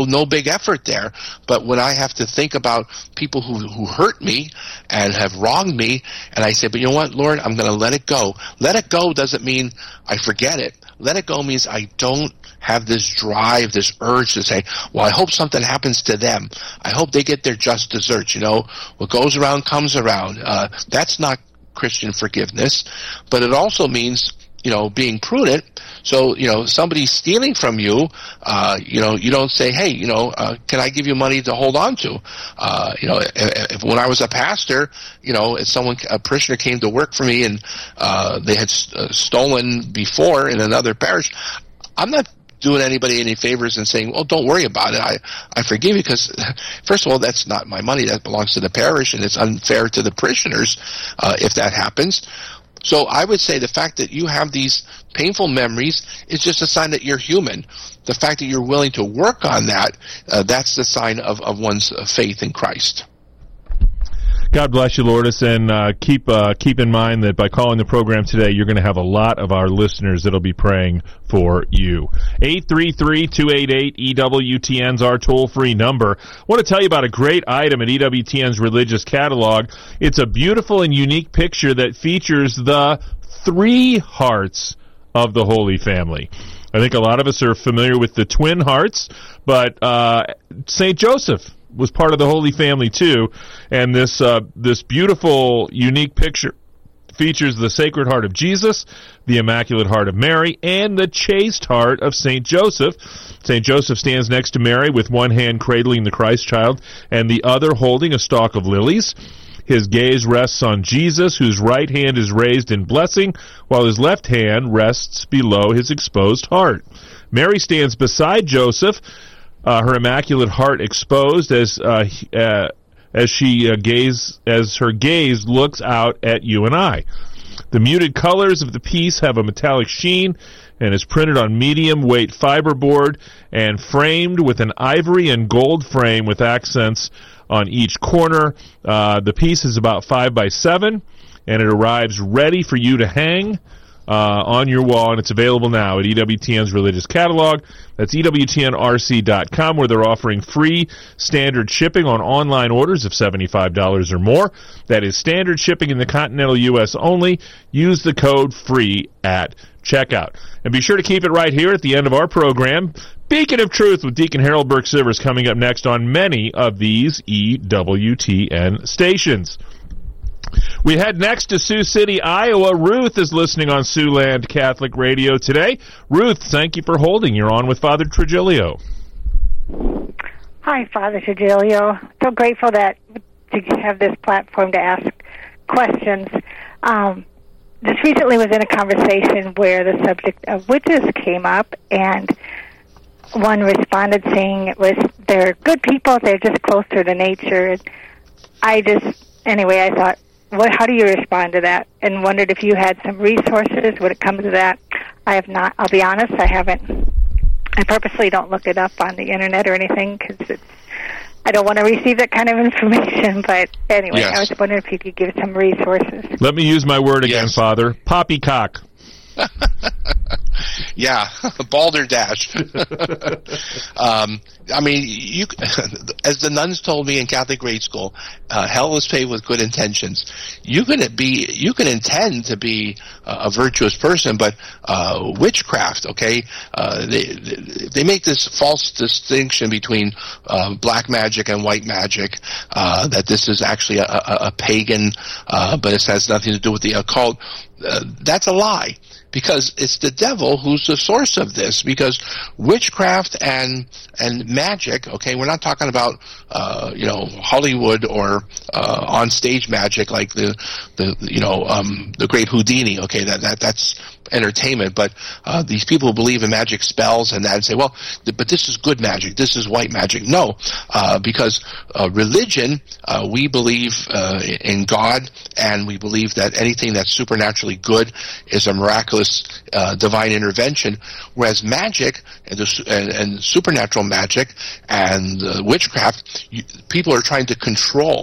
no big effort there. But when I have to think about people who hurt me and have wronged me, and I say, but you know what, Lord, I'm going to let it go. Let it go doesn't mean I forget it. Let it go means I don't have this drive, this urge to say, well, I hope something happens to them. I hope they get their just desserts. What goes around comes around. That's not Christian forgiveness. But it also means, being prudent. So, somebody's stealing from you, you don't say, hey, can I give you money to hold on to? If when I was a pastor, if a parishioner came to work for me and they had stolen before in another parish, I'm not doing anybody any favors and saying, well, don't worry about it. I forgive you, because, first of all, that's not my money. That belongs to the parish, and it's unfair to the parishioners if that happens. So I would say the fact that you have these painful memories is just a sign that you're human. The fact that you're willing to work on that, that's the sign of one's faith in Christ. God bless you, Lourdes, and keep in mind that by calling the program today, you're going to have a lot of our listeners that'll be praying for you. 833-288-EWTN's our toll-free number. I want to tell you about a great item at EWTN's Religious Catalog. It's a beautiful and unique picture that features the 3 hearts of the Holy Family. I think a lot of us are familiar with the twin hearts, but St. Joseph was part of the Holy Family too, and this beautiful, unique picture features the Sacred Heart of Jesus, the Immaculate Heart of Mary, and the Chaste Heart of St. Joseph. St. Joseph stands next to Mary with one hand cradling the Christ child and the other holding a stalk of lilies. His gaze rests on Jesus, whose right hand is raised in blessing, while his left hand rests below his exposed heart. Mary stands beside Joseph, her Immaculate Heart exposed as her gaze looks out at you and I. The muted colors of the piece have a metallic sheen and is printed on medium-weight fiberboard and framed with an ivory and gold frame with accents on each corner. The piece is about 5 by 7, and it arrives ready for you to hang on your wall, and it's available now at EWTN's Religious Catalog. That's EWTNRC.com, where they're offering free standard shipping on online orders of $75 or more. That is standard shipping in the continental U.S. only. Use the code FREE at checkout. And be sure to keep it right here at the end of our program. Beacon of Truth with Deacon Harold Burke-Sivers coming up next on many of these EWTN stations. We head next to Sioux City, Iowa. Ruth is listening on Siouxland Catholic Radio today. Ruth, thank you for holding. You're on with Father Trigilio. Hi, Father Trigilio. So grateful to have this platform to ask questions. Just recently was in a conversation where the subject of witches came up, and one responded saying they're good people, they're just closer to nature. I thought, how do you respond to that? And wondered if you had some resources when it comes to that. I have not. I'll be honest, I haven't. I purposely don't look it up on the internet or anything because I don't want to receive that kind of information. But anyway, yes. I was wondering if you could give some resources. Let me use my word again, yes. Father. Poppycock. Yeah, balderdash. You, as the nuns told me in Catholic grade school, hell is paved with good intentions. You can intend to be a virtuous person, but witchcraft. Okay, they make this false distinction between black magic and white magic. That this is actually a pagan, but it has nothing to do with the occult. That's a lie. Because it's the devil who's the source of this. Because witchcraft and magic, okay, we're not talking about Hollywood or on stage magic like the great Houdini. Okay, that's entertainment. But these people who believe in magic spells and that and say, well, but this is good magic, this is white magic. No, because religion, we believe in God, and we believe that anything that's supernaturally good is a miraculous divine intervention, whereas magic and supernatural magic and witchcraft, people are trying to control.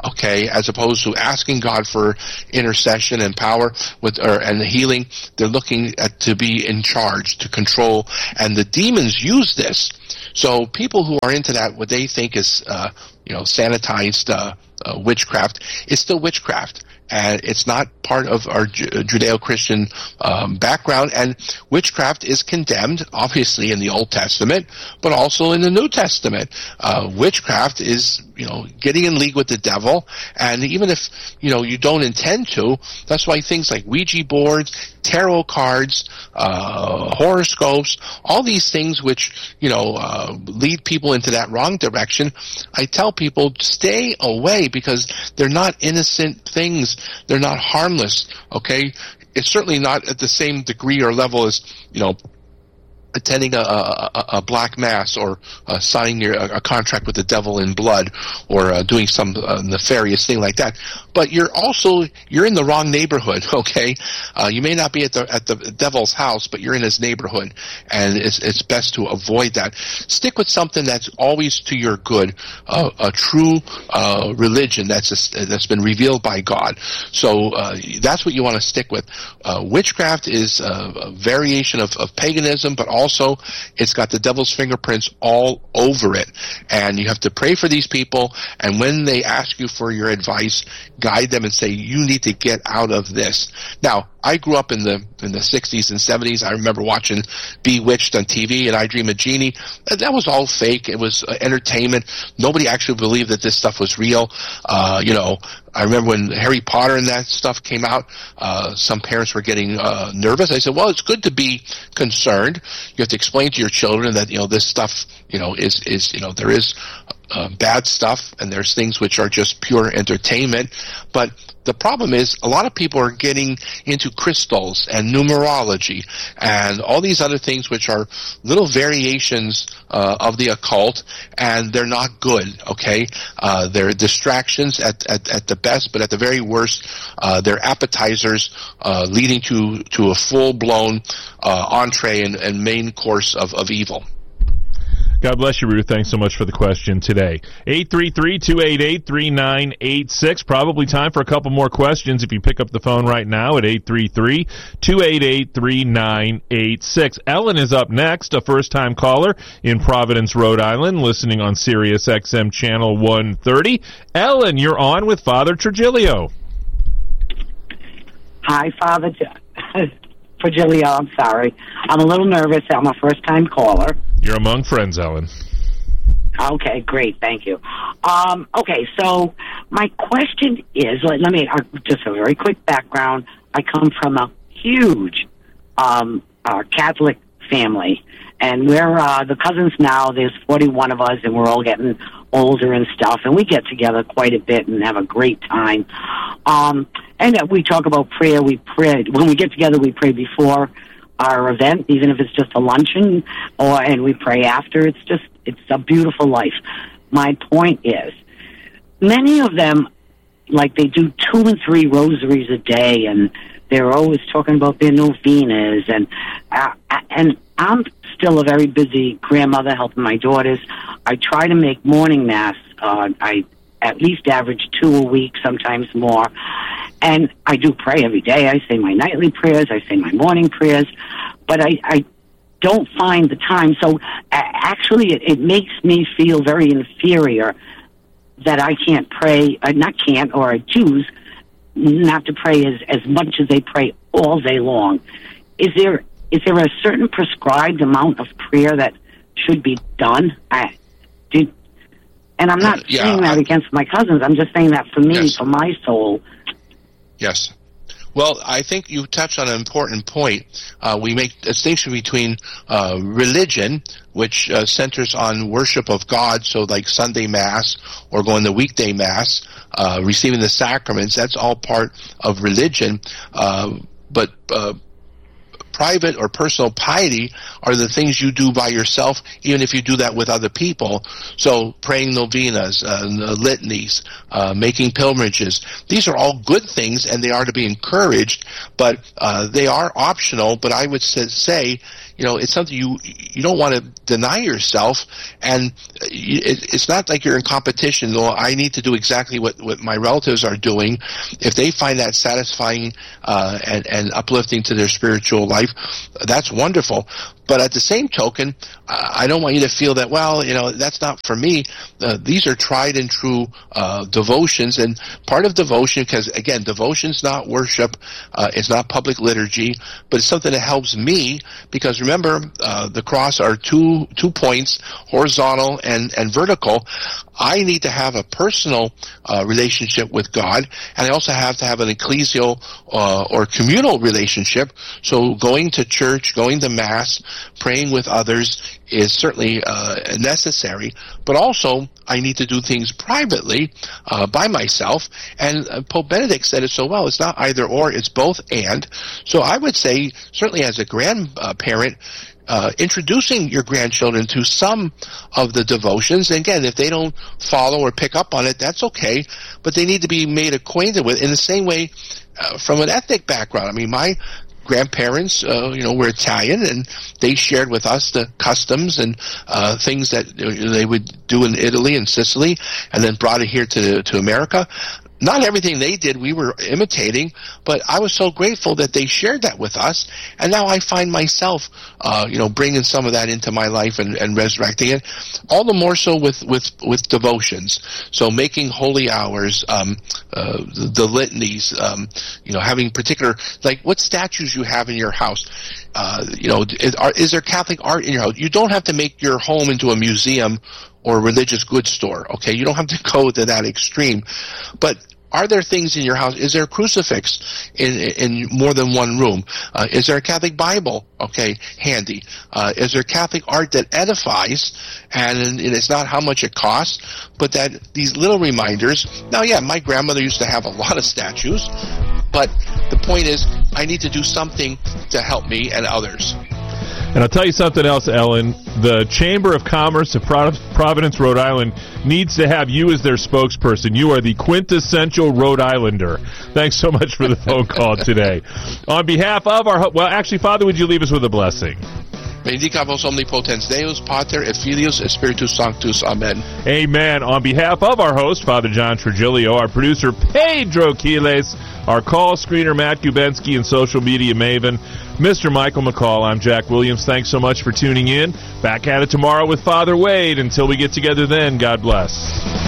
okay, as opposed to asking God for intercession and power and the healing. They're looking to be in charge, to control, and the demons use this. So people who are into that, what they think is sanitized witchcraft, is still witchcraft. And it's not part of our Judeo-Christian background. And witchcraft is condemned, obviously, in the Old Testament, but also in the New Testament. Witchcraft is, getting in league with the devil. And even if, you don't intend to, that's why things like Ouija boards, tarot cards, horoscopes, all these things which, lead people into that wrong direction, I tell people, stay away, because they're not innocent things. They're not harmless, okay? It's certainly not at the same degree or level as, attending a black mass or signing a contract with the devil in blood or doing some nefarious thing like that. But you're in the wrong neighborhood, okay? You may not be at the devil's house, but you're in his neighborhood, and it's best to avoid that. Stick with something that's always to your good, a true religion that's been revealed by God. So that's what you want to stick with. Witchcraft is a variation of paganism, but also it's got the devil's fingerprints all over it. And you have to pray for these people, and when they ask you for your advice, guide them and say, you need to get out of this. Now, I grew up in the 60s and 70s. I remember watching Bewitched on TV and I Dream of Jeannie. That was all fake. It was entertainment. Nobody actually believed that this stuff was real. I remember when Harry Potter and that stuff came out, some parents were getting nervous. I said, well, it's good to be concerned. You have to explain to your children that, this stuff, there is bad stuff, and there's things which are just pure entertainment. But the problem is a lot of people are getting into crystals and numerology and all these other things which are little variations of the occult, and they're not good, okay? They're distractions at the best, but at the very worst, they're appetizers leading to a full-blown entree and main course of evil. God bless you, Ruth. Thanks so much for the question today. 833-288-3986. Probably time for a couple more questions if you pick up the phone right now at 833-288-3986. Ellen is up next, a first-time caller in Providence, Rhode Island, listening on Sirius XM Channel 130. Ellen, you're on with Father Trigilio. Hi, Father Trigilio. I'm sorry. I'm a little nervous. I'm a first-time caller. You're among friends, Ellen. Okay, great. Thank you. Okay, so my question is, let me just a very quick background. I come from a huge Catholic family, and we're the cousins now. There's 41 of us, and we're all getting older and stuff, and we get together quite a bit and have a great time. And we talk about prayer. We pray. When we get together, we pray before our event, even if it's just a luncheon, and we pray after. It's a beautiful life. My point is, many of them, like, they do 2 and 3 rosaries a day, and they're always talking about their novenas, and I'm still a very busy grandmother helping my daughters. I try to make morning mass. I at least average 2 a week, sometimes more. And I do pray every day. I say my nightly prayers. I say my morning prayers. But I don't find the time. So actually it makes me feel very inferior that I can't pray, or I choose not to pray as much as they pray all day long. Is there a certain prescribed amount of prayer that should be done? And I'm not saying that against my cousins. I'm just saying that for me, for my soul. Yes. Well, I think you touched on an important point. We make a distinction between religion, which centers on worship of God, so like Sunday Mass or going to weekday Mass, receiving the sacraments. That's all part of religion. But private or personal piety are the things you do by yourself, even if you do that with other people. So praying novenas, litanies, making pilgrimages. These are all good things, and they are to be encouraged, but they are optional. But I would say, it's something you don't want to deny yourself, and it's not like you're in competition. Though I need to do exactly what my relatives are doing. If they find that satisfying and uplifting to their spiritual life, that's wonderful. But at the same token, I don't want you to feel that, that's not for me. These are tried and true devotions, and part of devotion, because again, devotion's not worship, it's not public liturgy, but it's something that helps me, because remember, the cross are two points, horizontal and vertical. I need to have a personal relationship with God, and I also have to have an ecclesial or communal relationship. So going to church, going to Mass, praying with others is certainly necessary, but also I need to do things privately by myself. And Pope Benedict said it so well, it's not either or, it's both and. So I would say, certainly as a grandparent, introducing your grandchildren to some of the devotions. And again, if they don't follow or pick up on it, that's okay, but they need to be made acquainted with in the same way from an ethnic background. I mean, my grandparents, were Italian, and they shared with us the customs and things that they would do in Italy and Sicily, and then brought it here to America. Not everything they did we were imitating, but I was so grateful that they shared that with us, and now I find myself, bringing some of that into my life and resurrecting it. All the more so with devotions. So making holy hours, the litanies, having particular, like what statues you have in your house. Is there Catholic art in your house? You don't have to make your home into a museum or a religious goods store, okay? You don't have to go to that extreme. But are there things in your house? Is there a crucifix in more than one room? Is there a Catholic Bible, handy? Is there Catholic art that edifies? And it's not how much it costs, but that these little reminders. Now, my grandmother used to have a lot of statues, but the point is I need to do something to help me and others. And I'll tell you something else, Ellen. The Chamber of Commerce of Providence, Rhode Island needs to have you as their spokesperson. You are the quintessential Rhode Islander. Thanks so much for the phone call today. On behalf of Father, would you leave us with a blessing? Benedicat vos omnipotens Deus, Pater et Filius et Spiritus Sanctus. Amen. Amen. On behalf of our host, Father John Trigilio, our producer, Pedro Quiles, our call screener, Matt Gubensky, and social media maven, Mr. Michael McCall, I'm Jack Williams. Thanks so much for tuning in. Back at it tomorrow with Father Wade. Until we get together then, God bless.